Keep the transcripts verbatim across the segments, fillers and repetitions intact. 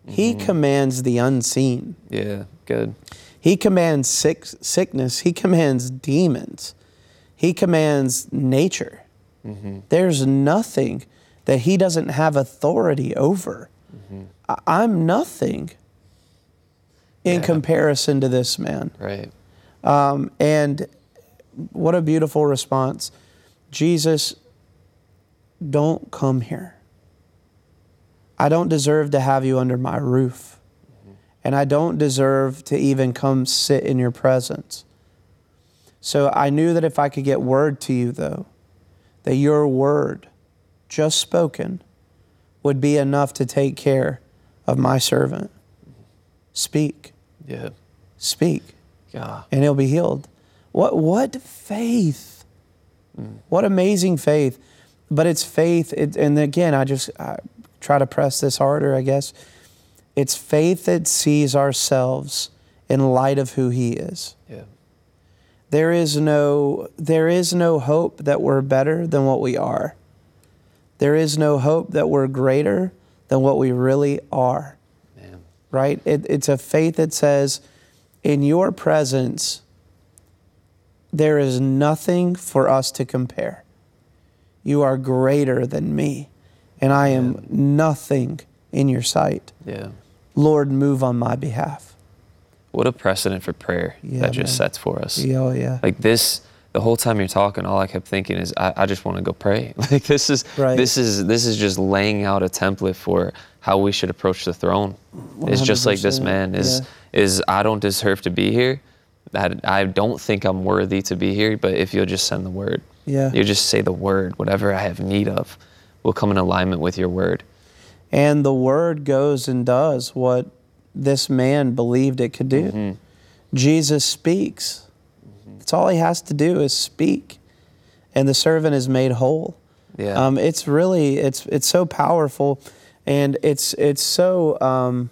He Mm-hmm. commands the unseen. Yeah, good. He commands sick, sickness. He commands demons. He commands nature. Mm-hmm. There's nothing that he doesn't have authority over. Mm-hmm. I- I'm nothing in Yeah. comparison to this man. Right. Um, and what a beautiful response. Jesus, don't come here. I don't deserve to have you under my roof. Mm-hmm. And I don't deserve to even come sit in your presence. So I knew that if I could get word to you, though, that your word, just spoken, would be enough to take care of my servant. Speak. Yeah. Speak. Yeah. And he'll be healed. What what faith. Mm. What amazing faith. But it's faith, it, and again, I just I try to press this harder, I guess. It's faith that sees ourselves in light of who he is. Yeah. There is no there is no hope that we're better than what we are. There is no hope that we're greater than what we really are. Man. Right? It, it's a faith that says, in your presence, there is nothing for us to compare. You are greater than me, and I am Man. nothing in your sight. Yeah. Lord, move on my behalf. What a precedent for prayer Yeah, that just man. sets for us. Yeah, oh, yeah. Like this, the whole time you're talking, all I kept thinking is, I, I just want to go pray. Like this is, Right. this is, this is just laying out a template for how we should approach the throne. It's just like this man is, yeah. is I don't deserve to be here. I, I don't think I'm worthy to be here, but if you'll just send the word, Yeah. you just say the word, whatever I have need of will come in alignment with your word. And the word goes and does what this man believed it could do. Mm-hmm. Jesus speaks. Mm-hmm. That's all he has to do is speak. And the servant is made whole. Yeah. Um, it's really, it's it's so powerful. And it's it's so um,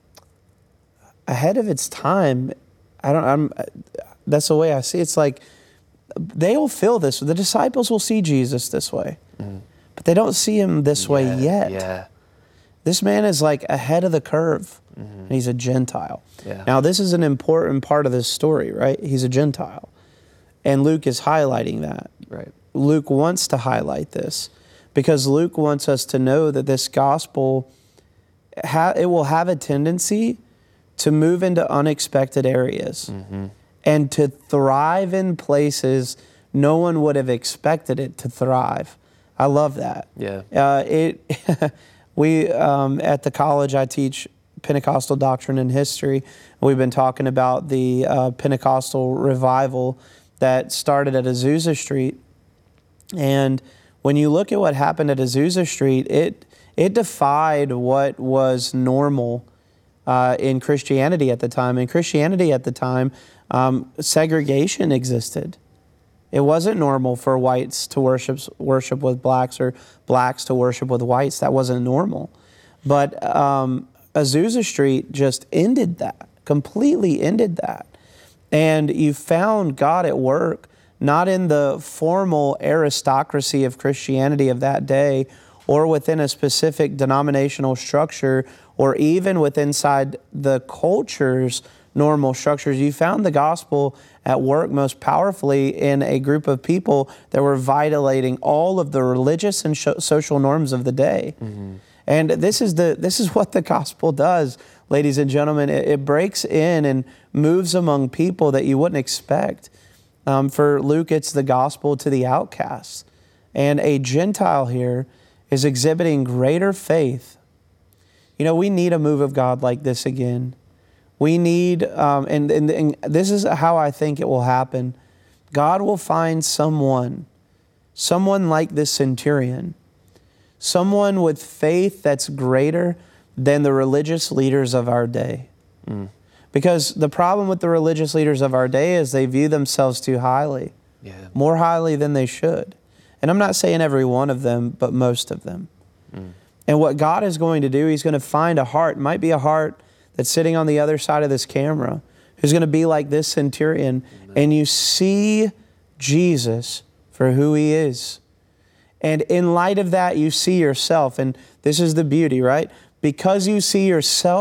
ahead of its time. I don't, I'm, that's the way I see it. It's like, they'll feel this. The disciples will see Jesus this way. Mm-hmm. But they don't see him this yeah, way yet. Yeah. This man is like ahead of the curve, mm-hmm. and he's a Gentile. Yeah. Now, this is an important part of this story, right? He's a Gentile. And Luke is highlighting that. Right. Luke wants to highlight this because Luke wants us to know that this gospel, ha- it will have a tendency to move into unexpected areas mm-hmm. and to thrive in places no one would have expected it to thrive. I love that. Yeah. Uh, it. We, um, at the college, I teach Pentecostal doctrine and history. We've been talking about the uh, Pentecostal revival that started at Azusa Street. And when you look at what happened at Azusa Street, it it defied what was normal uh, in Christianity at the time. In Christianity at the time, um, segregation existed. It wasn't normal for whites to worship worship with blacks or blacks to worship with whites. That wasn't normal. But um, Azusa Street just ended that, completely ended that. And you found God at work, not in the formal aristocracy of Christianity of that day or within a specific denominational structure or even with inside the culture's normal structures. You found the gospel at work most powerfully in a group of people that were violating all of the religious and sh- social norms of the day. Mm-hmm. And this is the this is what the gospel does, ladies and gentlemen. It, it breaks in and moves among people that you wouldn't expect. Um, for Luke, it's the gospel to the outcasts. And a Gentile here is exhibiting greater faith. You know, we need a move of God like this again. We need, um, and, and, and this is how I think it will happen. God will find someone, someone like this centurion, someone with faith that's greater than the religious leaders of our day. Mm. Because the problem with the religious leaders of our day is they view themselves too highly, yeah. more highly than they should. And I'm not saying every one of them, but most of them. Mm. And what God is going to do, He's going to find a heart, it might be a heart that's sitting on the other side of this camera, who's going to be like this centurion, Amen. And you see Jesus for who He is. And in light of that, you see yourself, and this is the beauty, right? Because you see yourself